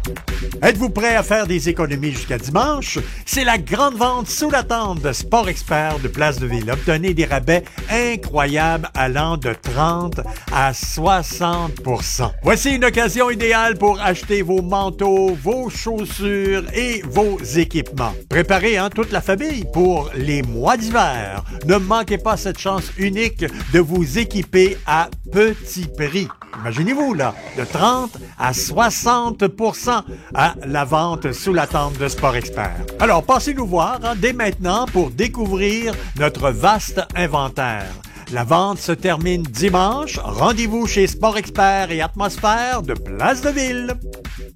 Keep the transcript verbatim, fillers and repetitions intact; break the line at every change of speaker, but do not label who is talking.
Êtes-vous prêt à faire des économies jusqu'à dimanche? C'est la grande vente sous la tente de Sport Expert de Place de Ville. Obtenez des rabais incroyables allant de trente à soixante pour cent. Voici une occasion idéale pour acheter vos manteaux, vos chaussures et vos équipements. Préparez hein, toute la famille pour les mois d'hiver. Ne manquez pas cette chance unique de vous équiper à petit prix. Imaginez-vous là, de trente à soixante pour cent à la vente sous la tente de Sport Expert. Alors, passez nous voir hein, dès maintenant pour découvrir notre vaste inventaire. La vente se termine dimanche. Rendez-vous chez Sport Expert et Atmosphère de Place de Ville.